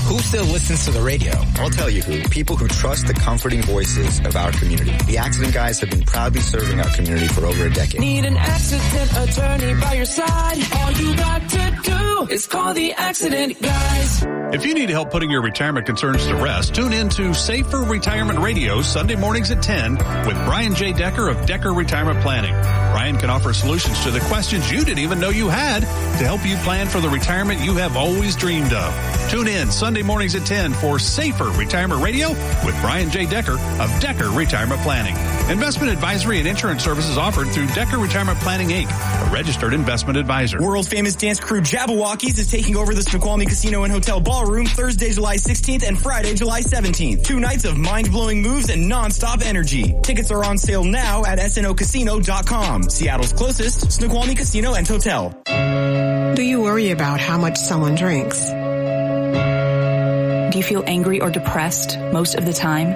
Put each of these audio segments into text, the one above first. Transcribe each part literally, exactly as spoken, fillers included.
Who still listens to the radio? I'll tell you who. People who trust the comforting voices of our community. The Accident Guys have been proudly serving our community for over a decade. Need an accident attorney by your side? All you got to do is call the Accident Guys. If you need help putting your retirement concerns to rest, tune in to Safer Retirement Radio Sunday mornings at ten with Brian J. Decker of Decker Retirement Planning. Brian can offer solutions to the questions you didn't even know you had to help you plan for the retirement you have always dreamed of. Tune in Sunday mornings at ten for Safer Retirement Radio with Brian J. Decker of Decker Retirement Planning. Investment advisory and insurance services offered through Decker Retirement Planning, Incorporated, a registered investment advisor. World famous dance crew Jabberwockies is taking over the Snoqualmie Casino and Hotel Ballroom Thursday, July sixteenth and Friday, July seventeenth. Two nights of mind-blowing moves and non-stop energy. Tickets are on sale now at S N O casino dot com. Seattle's closest Snoqualmie Casino and Hotel. Do you worry about how much someone drinks? Do you feel angry or depressed most of the time?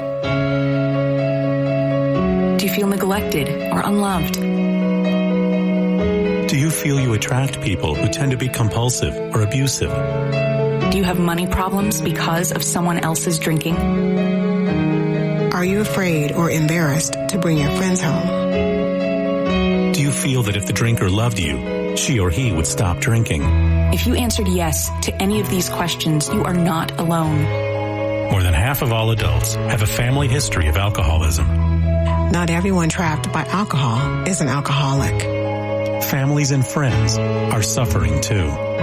Do you feel neglected or unloved? Do you feel you attract people who tend to be compulsive or abusive? Do you have money problems because of someone else's drinking? Are you afraid or embarrassed to bring your friends home? Do you feel that if the drinker loved you, she or he would stop drinking? If you answered yes to any of these questions, you are not alone. More than half of all adults have a family history of alcoholism. Not everyone trapped by alcohol is an alcoholic. Families and friends are suffering too.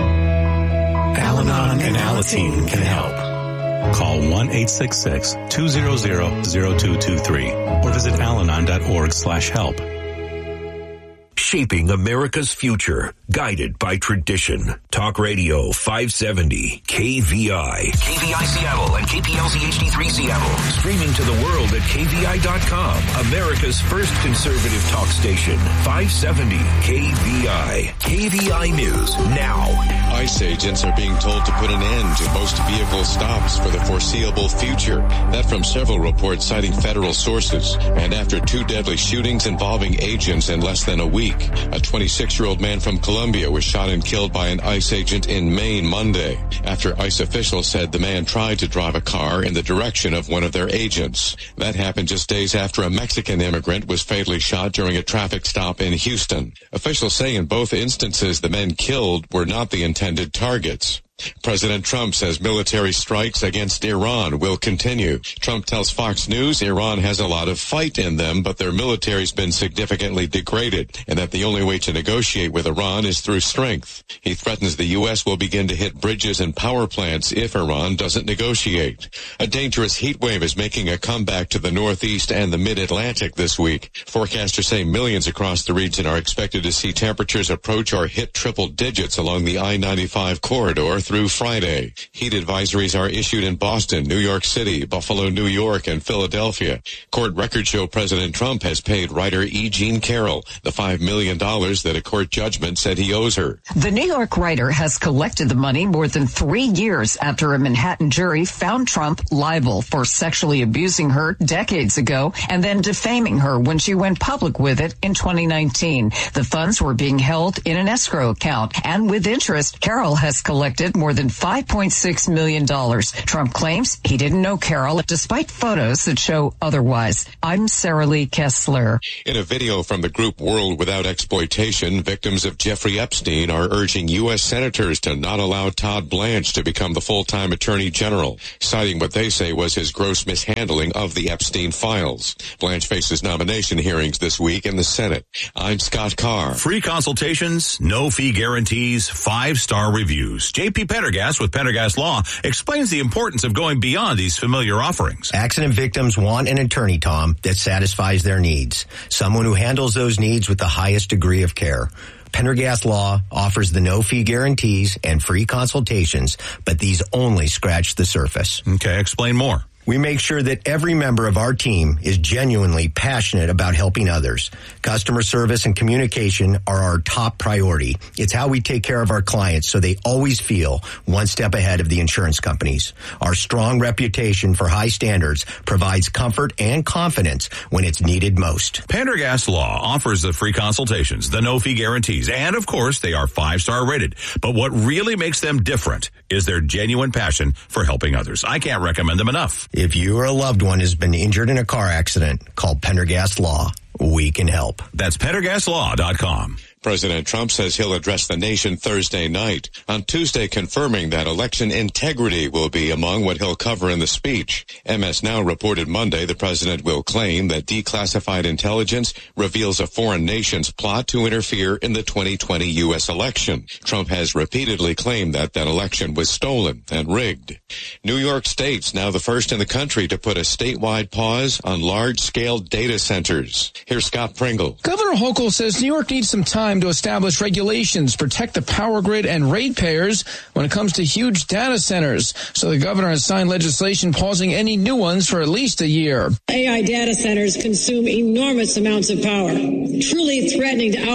Al-Anon and Alateen can help. Call one eight six six, two zero zero, zero two two three or visit alanon dot org slash help. Shaping America's future, guided by tradition. Talk Radio five seventy, K V I. K V I Seattle and K P L Z H D three Seattle. Streaming to the world at K V I dot com. America's first conservative talk station. five seventy K V I. K V I News now. ICE agents are being told to put an end to most vehicle stops for the foreseeable future. That from several reports citing federal sources. And after two deadly shootings involving agents in less than a week, a twenty-six-year-old man from Colombia was shot and killed by an ICE agent in Maine Monday after ICE officials said the man tried to drive a car in the direction of one of their agents. That happened just days after a Mexican immigrant was fatally shot during a traffic stop in Houston. Officials say in both instances the men killed were not the intended targets. President Trump says military strikes against Iran will continue. Trump tells Fox News Iran has a lot of fight in them, but their military's been significantly degraded, and that the only way to negotiate with Iran is through strength. He threatens the U S will begin to hit bridges and power plants if Iran doesn't negotiate. A dangerous heat wave is making a comeback to the Northeast and the Mid-Atlantic this week. Forecasters say millions across the region are expected to see temperatures approach or hit triple digits along the I ninety-five corridor through Friday. Heat advisories are issued in Boston, New York City, Buffalo, New York, and Philadelphia. Court records show President Trump has paid writer E. Jean Carroll the five million dollars that a court judgment said he owes her. The New York writer has collected the money more than three years after a Manhattan jury found Trump liable for sexually abusing her decades ago and then defaming her when she went public with it in twenty nineteen. The funds were being held in an escrow account, and with interest, Carroll has collected more than five point six million dollars. Trump claims he didn't know Carroll, despite photos that show otherwise. I'm Sarah Lee Kessler. In a video from the group World Without Exploitation, victims of Jeffrey Epstein are urging U S senators to not allow Todd Blanche to become the full-time attorney general, citing what they say was his gross mishandling of the Epstein files. Blanche faces nomination hearings this week in the Senate. I'm Scott Carr. Free consultations, no fee guarantees, five-star reviews. J P Pendergast with Pendergast Law explains the importance of going beyond these familiar offerings. Accident victims want an attorney, Tom, that satisfies their needs. Someone who handles those needs with the highest degree of care. Pendergast Law offers the no-fee guarantees and free consultations, but these only scratch the surface. Okay, explain more. We make sure that every member of our team is genuinely passionate about helping others. Customer service and communication are our top priority. It's how we take care of our clients so they always feel one step ahead of the insurance companies. Our strong reputation for high standards provides comfort and confidence when it's needed most. Pendergast Law offers the free consultations, the no-fee guarantees, and of course, they are five-star rated. But what really makes them different is their genuine passion for helping others. I can't recommend them enough. If you or a loved one has been injured in a car accident, call Pendergast Law. We can help. That's pendergast law dot com. President Trump says he'll address the nation Thursday night, on Tuesday confirming that election integrity will be among what he'll cover in the speech. M S Now reported Monday the president will claim that declassified intelligence reveals a foreign nation's plot to interfere in the twenty twenty U S election. Trump has repeatedly claimed that that election was stolen and rigged. New York State's now the first in the country to put a statewide pause on large-scale data centers. Here's Scott Pringle. Governor Hochul says New York needs some time to establish regulations, protect the power grid and ratepayers when it comes to huge data centers. So the governor has signed legislation pausing any new ones for at least a year. A I data centers consume enormous amounts of power, truly threatening to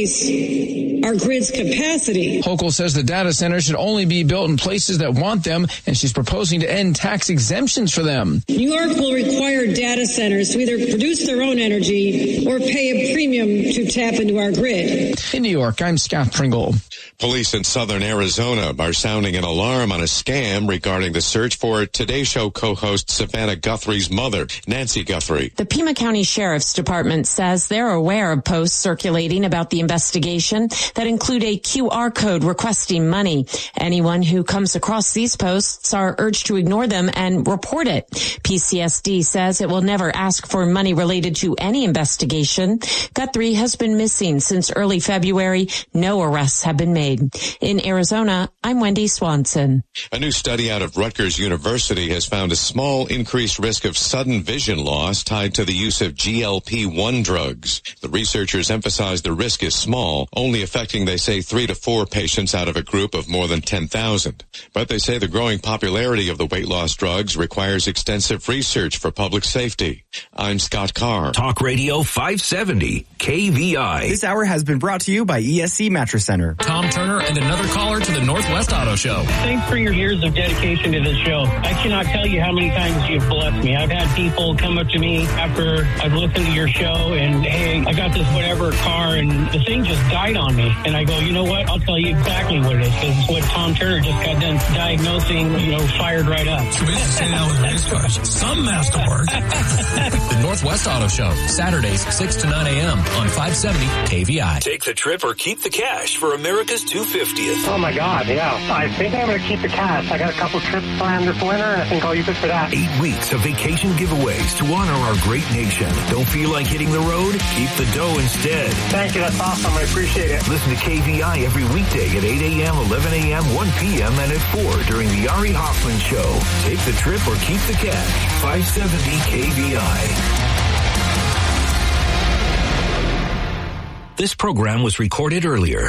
outpace our grid's capacity. Hochul says the data centers should only be built in places that want them, and she's proposing to end tax exemptions for them. New York will require data centers to either produce their own energy or pay a premium to tap into our grid. In New York, I'm Scott Pringle. Police in southern Arizona are sounding an alarm on a scam regarding the search for Today Show co-host Savannah Guthrie's mother, Nancy Guthrie. The Pima County Sheriff's Department says they're aware of posts circulating about the investigation that include a Q R code requesting money. Anyone who comes across these posts are urged to ignore them and report it. P C S D says it will never ask for money related to any investigation. Guthrie has been missing since early February. No arrests have been made. In Arizona, I'm Wendy Swanson. A new study out of Rutgers University has found a small increased risk of sudden vision loss tied to the use of G L P one drugs. The researchers emphasize the risk is small, only affecting, they say, three to four patients out of a group of more than ten thousand. But they say the growing popularity of the weight loss drugs requires extensive research for public safety. I'm Scott Carr. Talk Radio five seventy, K V I. This hour has been brought to you by E S C Mattress Center. Tom Turner and another caller to the Northwest Auto Show. Thanks for your years of dedication to this show. I cannot tell you how many times you've blessed me. I've had people come up to me after I've listened to your show and, hey, I got this whatever car and the thing just died on me. And I go, you know what? I'll tell you exactly what it is. Because it's what Tom Turner just got done diagnosing, you know, fired right up. So we just say that with race cars. Some masterwork. The Northwest Auto Show, Saturdays, six to nine a.m. on five seventy K V I. Take the trip or keep the cash for America's two hundred fiftieth. Oh, my God, yeah. I think I'm going to keep the cash. I got a couple trips planned this winter, and I think I'll use it for that. Eight weeks of vacation giveaways to honor our great nation. Don't feel like hitting the road? Keep the dough instead. Thank you. That's awesome. I appreciate it. Listen to K V I every weekday at eight a.m., eleven a.m., one p.m., and at four during the Ari Hoffman Show. Take the trip or keep the cash. five seventy K V I. This program was recorded earlier.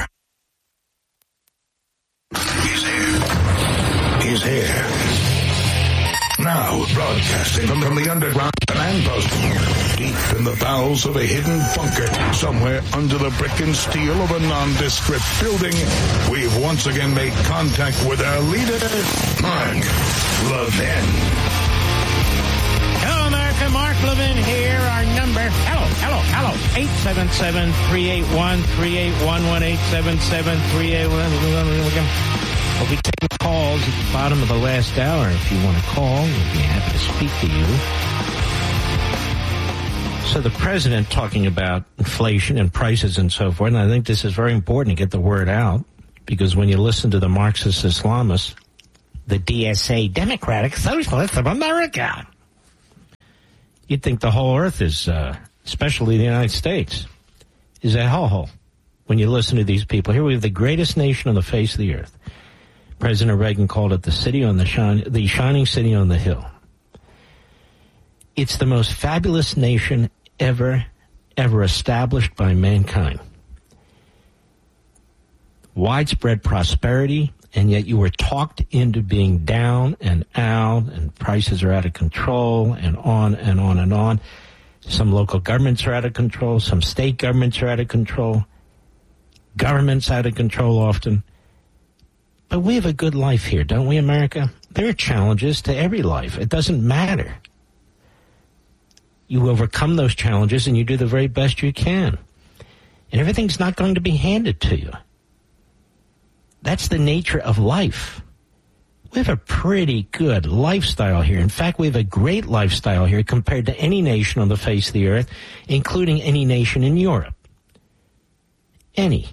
He's here. He's here. Now, broadcasting from, from the underground command post, deep in the bowels of a hidden bunker, somewhere under the brick and steel of a nondescript building, we've once again made contact with our leader, Mark Levin. Hello, America. Mark Levin here. Our number, hello, hello, hello, eight seven seven, three eight one, three eight one one, eight seven seven, three eight one. We'll be taking calls at the bottom of the last hour. If you want to call, we'll be happy to speak to you. So the president talking about inflation and prices and so forth, and I think this is very important to get the word out, because when you listen to the Marxist Islamists, the D S A, Democratic Socialists of America, you'd think the whole earth is, uh, especially the United States, is a hellhole. When you listen to these people, here we have the greatest nation on the face of the earth. President Reagan called it the city on the shine, the shining city on the hill. It's the most fabulous nation ever, ever established by mankind. Widespread prosperity and yet you were talked into being down and out, and prices are out of control, and on and on and on. Some local governments are out of control. Some state governments are out of control. Government's out of control often. But we have a good life here, don't we, America? There are challenges to every life. It doesn't matter. You overcome those challenges and you do the very best you can. And everything's not going to be handed to you. That's the nature of life. We have a pretty good lifestyle here. In fact, we have a great lifestyle here compared to any nation on the face of the earth, including any nation in Europe. Any.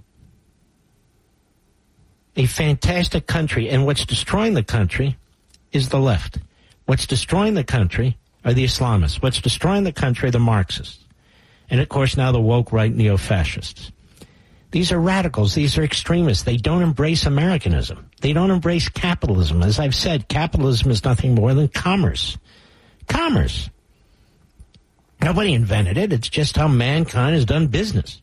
A fantastic country. And what's destroying the country is the left. What's destroying the country are the Islamists. What's destroying the country are the Marxists. And, of course, now the woke right neo-fascists. These are radicals. These are extremists. They don't embrace Americanism. They don't embrace capitalism. As I've said, capitalism is nothing more than commerce. Commerce. Nobody invented it. It's just how mankind has done business.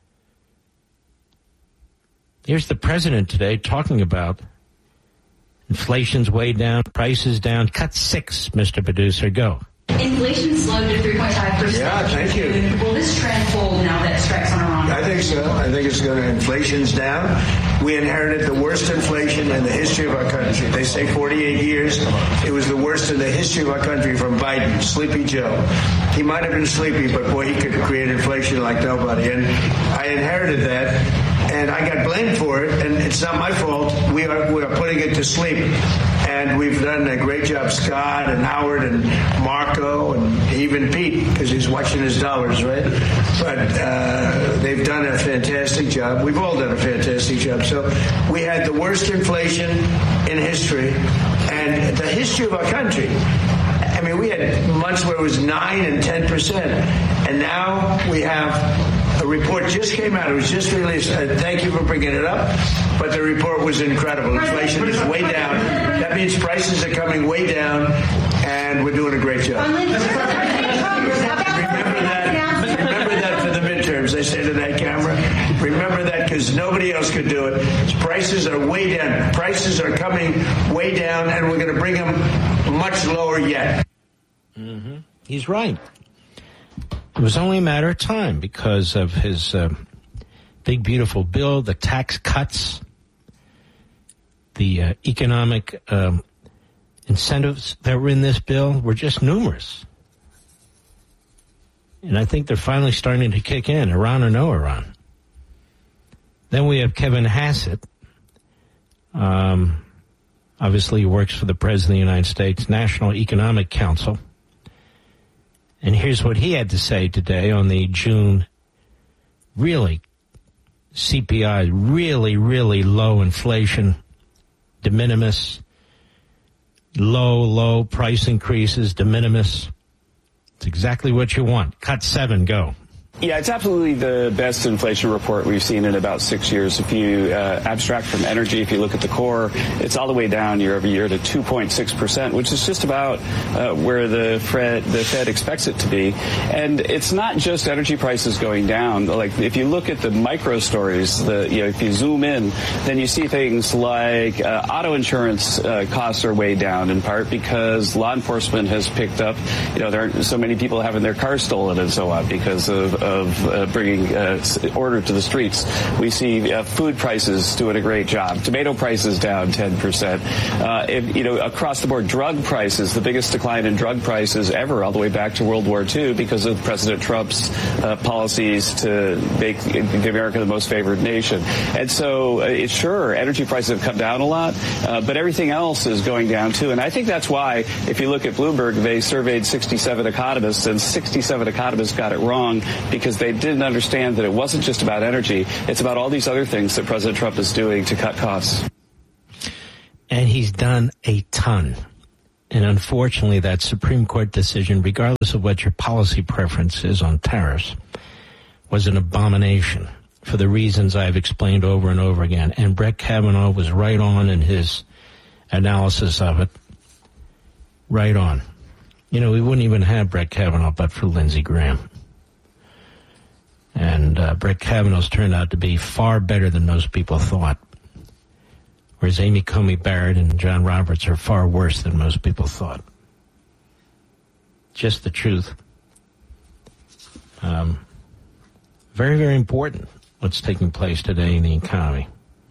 Here's the president today talking about inflation's way down, prices down. Cut six, Mister Producer. Go. Inflation slowed to three point five percent. Yeah, thank you. Will this trend hold now that strikes on Iran? I think so. I think it's going to, inflation's down. We inherited the worst inflation in the history of our country. They say forty-eight years. It was the worst in the history of our country from Biden, Sleepy Joe. He might have been sleepy, but boy, he could create inflation like nobody. And I inherited that, and I got blamed for it, and it's not my fault. We are, we are putting it to sleep. And we've done a great job, Scott and Howard and Marco and even Pete, because he's watching his dollars, right? But uh, they've done a fantastic job. We've all done a fantastic job. So we had the worst inflation in history and the history of our country. I mean, we had months where it was nine and ten percent. And now we have a report just came out. It was just released. Uh, thank you for bringing it up. But the report was incredible. Inflation is way down. That means prices are coming way down, and we're doing a great job. Remember that. Remember that for the midterms. I say to that camera. Remember that because nobody else could do it. Prices are way down. Prices are coming way down, and we're going to bring them much lower yet. Mm-hmm. He's right. It was only a matter of time because of his uh, big, beautiful bill, the tax cuts, the uh, economic um, incentives that were in this bill were just numerous. And I think they're finally starting to kick in, Iran or no Iran. Then we have Kevin Hassett. Um, obviously, he works for the President of the United States National Economic Council. And here's what he had to say today on the June, really, C P I, really, really low inflation, de minimis, low, low price increases, de minimis. It's exactly what you want. Cut seven, go. Yeah, it's absolutely the best inflation report we've seen in about six years. If you uh, abstract from energy, if you look at the core, it's all the way down year over year to two point six percent, which is just about uh, where the Fed, the Fed expects it to be. And it's not just energy prices going down. Like, if you look at the micro stories, the, you know, if you zoom in, then you see things like uh, auto insurance uh, costs are way down, in part because law enforcement has picked up, you know, there aren't so many people having their cars stolen and so on because of of uh, bringing uh, order to the streets. We see uh, food prices doing a great job. Tomato prices down ten percent. Uh, if, you know, across the board, drug prices, the biggest decline in drug prices ever, all the way back to World War Two, because of President Trump's uh, policies to make America the most favored nation. And so, uh, it's sure, energy prices have come down a lot, uh, but everything else is going down too. And I think that's why, if you look at Bloomberg, they surveyed sixty-seven economists, and sixty-seven economists got it wrong, because they didn't understand that it wasn't just about energy. It's about all these other things that President Trump is doing to cut costs. And he's done a ton. And unfortunately, that Supreme Court decision, regardless of what your policy preference is on tariffs, was an abomination for the reasons I've explained over and over again. And Brett Kavanaugh was right on in his analysis of it. Right on. You know, we wouldn't even have Brett Kavanaugh but for Lindsey Graham. And uh, Brett Kavanaugh's turned out to be far better than most people thought. Whereas Amy Comey Barrett and John Roberts are far worse than most people thought. Just the truth. Um, very, very important what's taking place today in the economy.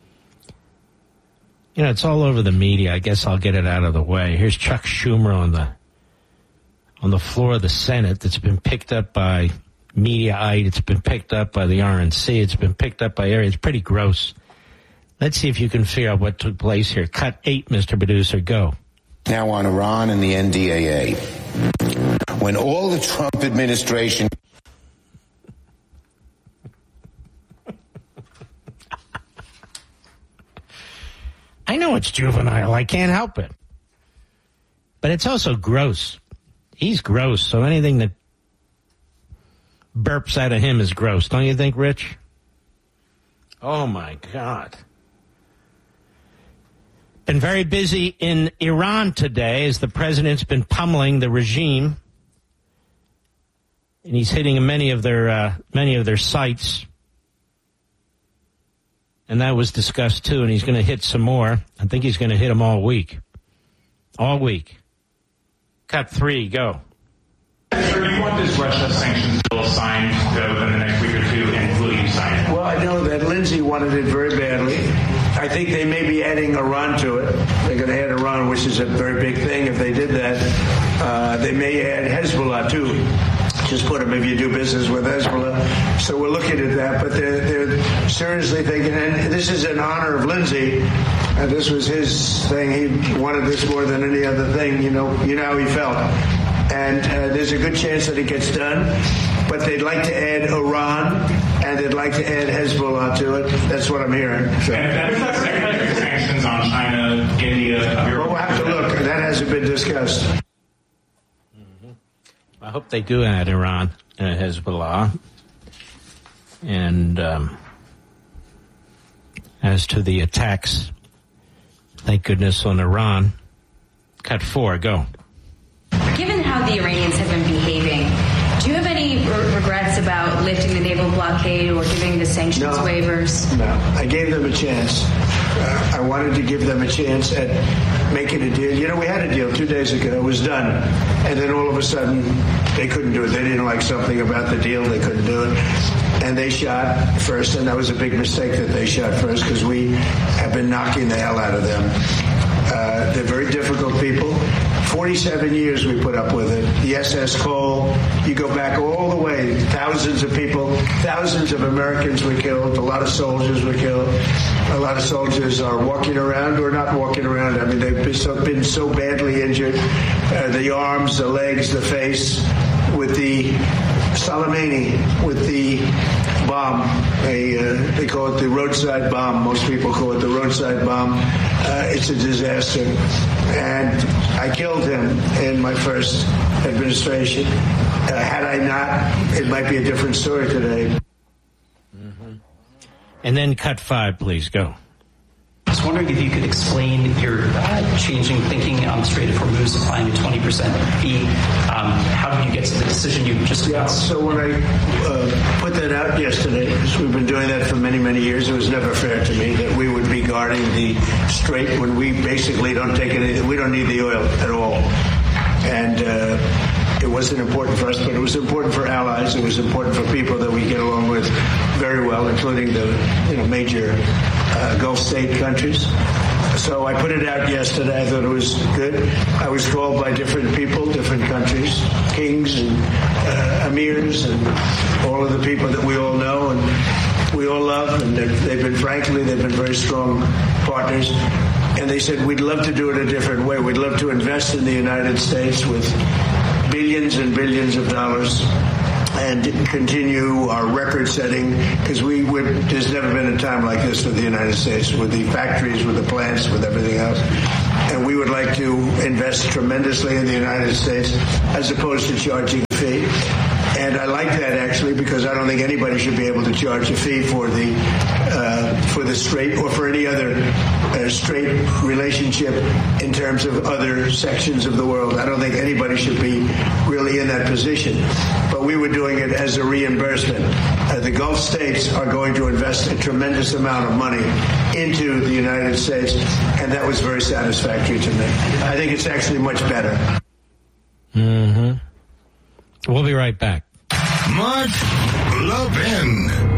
You know, it's all over the media. I guess I'll get it out of the way. Here's Chuck Schumer on the on the floor of the Senate that's been picked up by Mediaite. It's been picked up by the R N C. It's been picked up by areas. It's pretty gross. Let's see if you can figure out what took place here. Cut eight, Mister Producer. Go. Now on Iran and the N D A A. When all the Trump administration... I know it's juvenile. I can't help it. But it's also gross. He's gross, so anything that burps out of him is gross. Don't you think, Rich? Oh, my God. Been very busy in Iran today as the president's been pummeling the regime. And he's hitting many of their uh, many of their sites. And that was discussed, too, and he's going to hit some more. I think he's going to hit them all week. All week. Cut three, go. Sir, do you want this Russia sanctions bill signed uh, within the next week or two, and will you sign it? Well, I know that Lindsey wanted it very badly. I think they may be adding Iran to it. They're going to add Iran, which is a very big thing. If they did that, uh, they may add Hezbollah, too. Just put them if you do business with Hezbollah. So we're looking at that, but they're, they're seriously thinking, and this is in honor of Lindsey, and this was his thing. He wanted this more than any other thing. You know, you know how he felt. And uh, there's a good chance that it gets done, but they'd like to add Iran, and they'd like to add Hezbollah to it. That's what I'm hearing. So. And if that's secondary sanctions on China, India... Well, we'll have to look. That hasn't been discussed. I hope they do add Iran and Hezbollah. And um, as to the attacks, thank goodness on Iran. Cut four, go. Given how the Iranians have been behaving, do you have any re- regrets about lifting the naval blockade or giving the sanctions no, waivers? No, I gave them a chance. Uh, I wanted to give them a chance at making a deal. You know, we had a deal two days ago. It was done. And then all of a sudden, they couldn't do it. They didn't like something about the deal. They couldn't do it. And they shot first, and that was a big mistake that they shot first because we have been knocking the hell out of them. Uh, they're very difficult people. forty-seven years we put up with it. The S S Cole, you go back all the way, thousands of people, thousands of Americans were killed, a lot of soldiers were killed. A lot of soldiers are walking around or not walking around. I mean, they've been so, been so badly injured. Uh, the arms, the legs, the face, with the Soleimani, with the bomb. They, uh, they call it the roadside bomb. Most people call it the roadside bomb. Uh, it's a disaster. And I killed him in my first administration. Uh, had I not, it might be a different story today. Mm-hmm. And then cut five, please. Go. I was wondering if you could explain your uh, changing thinking on the Strait of Hormuz applying a twenty percent fee. Um, how did you get to the decision you just announced? Yeah, so when I uh, put that out yesterday, because we've been doing that for many, many years, it was never fair to me that we would be guarding the Strait when we basically don't take any, we don't need the oil at all. And uh, it wasn't important for us, but it was important for allies. It was important for people that we get along with very well, including the you know major uh, Gulf state countries. So I put it out yesterday. I thought it was good. I was called by different people, different countries, kings and uh, emirs and all of the people that we all know and we all love. And they've, they've been, frankly, they've been very strong partners. And they said, we'd love to do it a different way. We'd love to invest in the United States with billions and billions of dollars and continue our record setting, because we would, there's never been a time like this for the United States, with the factories, with the plants, with everything else. And we would like to invest tremendously in the United States as opposed to charging a fee. And I like that, actually, because I don't think anybody should be able to charge a fee for the uh, for the Strait or for any other a straight relationship in terms of other sections of the world. I don't think anybody should be really in that position. But we were doing it as a reimbursement. Uh, the Gulf states are going to invest a tremendous amount of money into the United States, and that was very satisfactory to me. I think it's actually much better. Mm-hmm. We'll be right back. Mark Levin.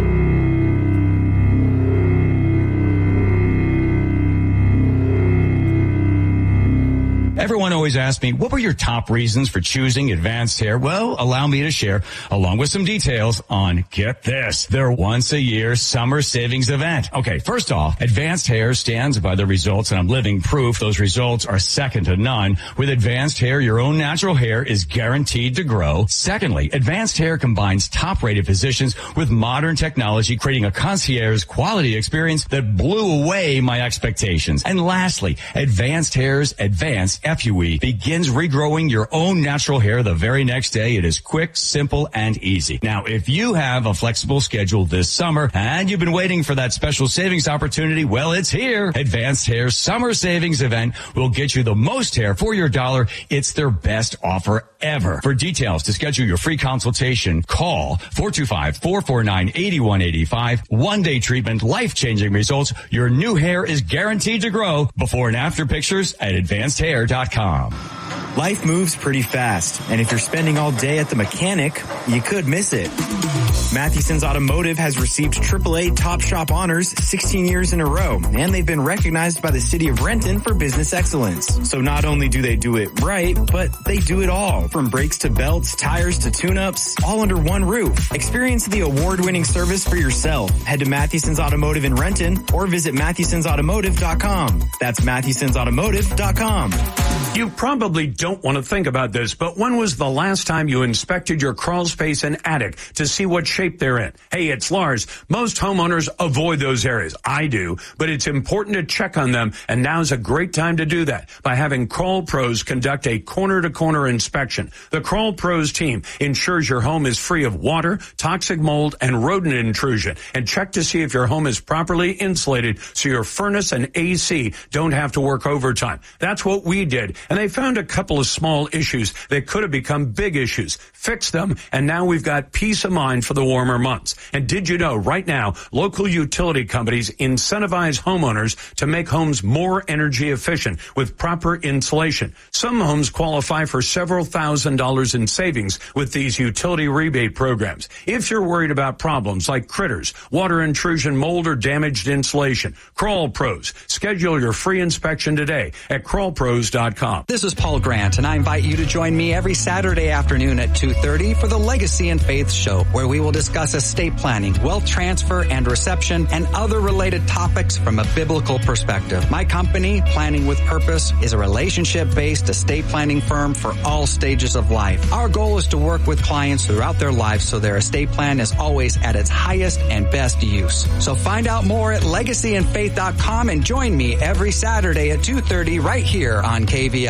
Everyone always asks me, what were your top reasons for choosing Advanced Hair? Well, allow me to share, along with some details on, get this, their once-a-year summer savings event. Okay, first off, Advanced Hair stands by the results, and I'm living proof those results are second to none. With Advanced Hair, your own natural hair is guaranteed to grow. Secondly, Advanced Hair combines top-rated physicians with modern technology, creating a concierge quality experience that blew away my expectations. And lastly, Advanced Hair's Advanced F U E begins regrowing your own natural hair the very next day. It is quick, simple, and easy. Now, if you have a flexible schedule this summer and you've been waiting for that special savings opportunity, well, it's here. Advanced Hair's Summer Savings Event will get you the most hair for your dollar. It's their best offer ever. For details to schedule your free consultation, call four two five, four four nine, eight one eight five. One-day treatment, life-changing results. Your new hair is guaranteed to grow. Before and after pictures at advanced hair dot com. Life moves pretty fast, and if you're spending all day at the mechanic, you could miss it. Matheson's Automotive has received triple A Top Shop honors sixteen years in a row, and they've been recognized by the city of Renton for business excellence. So not only do they do it right, but they do it all, from brakes to belts, tires to tune-ups, all under one roof. Experience the award-winning service for yourself. Head to Matheson's Automotive in Renton or visit Mathesons Automotive dot com. That's Mathesons Automotive dot com. You probably don't want to think about this, but when was the last time you inspected your crawl space and attic to see what shape they're in? Hey, it's Lars. Most homeowners avoid those areas. I do, but it's important to check on them, and now's a great time to do that by having Crawl Pros conduct a corner-to-corner inspection. The Crawl Pros team ensures your home is free of water, toxic mold, and rodent intrusion, and check to see if your home is properly insulated so your furnace and A C don't have to work overtime. That's what we did. And they found a couple of small issues that could have become big issues. Fixed them, and now we've got peace of mind for the warmer months. And did you know, right now, local utility companies incentivize homeowners to make homes more energy efficient with proper insulation. Some homes qualify for several thousand dollars in savings with these utility rebate programs. If you're worried about problems like critters, water intrusion, mold, or damaged insulation, Crawl Pros. Schedule your free inspection today at crawl pros dot com. This is Paul Grant, and I invite you to join me every Saturday afternoon at two thirty for the Legacy and Faith Show, where we will discuss estate planning, wealth transfer and reception, and other related topics from a biblical perspective. My company, Planning with Purpose, is a relationship-based estate planning firm for all stages of life. Our goal is to work with clients throughout their lives so their estate plan is always at its highest and best use. So find out more at legacy and faith dot com and join me every Saturday at two thirty right here on K V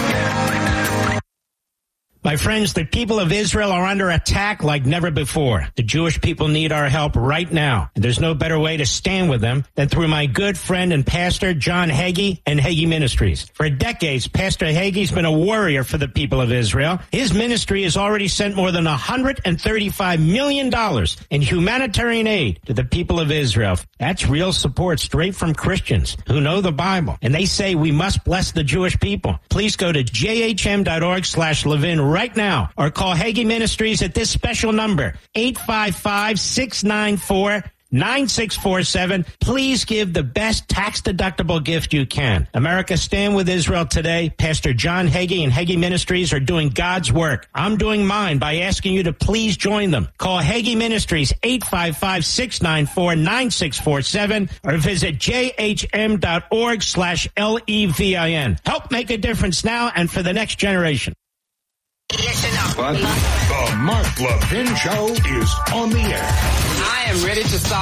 I. My friends, the people of Israel are under attack like never before. The Jewish people need our help right now. And there's no better way to stand with them than through my good friend and pastor, John Hagee and Hagee Ministries. For decades, Pastor Hagee's been a warrior for the people of Israel. His ministry has already sent more than one hundred thirty-five million dollars in humanitarian aid to the people of Israel. That's real support straight from Christians who know the Bible. And they say we must bless the Jewish people. Please go to j h m dot org slash Levin right now, or call Hagee Ministries at this special number, eight five five, six nine four, nine six four seven. Please give the best tax-deductible gift you can. America, stand with Israel today. Pastor John Hagee and Hagee Ministries are doing God's work. I'm doing mine by asking you to please join them. Call Hagee Ministries, eight five five, six nine four, nine six four seven, or visit j h m dot org slash L E V I N. Help make a difference now and for the next generation. But the Mark Levin Show is on the air. I am ready to start.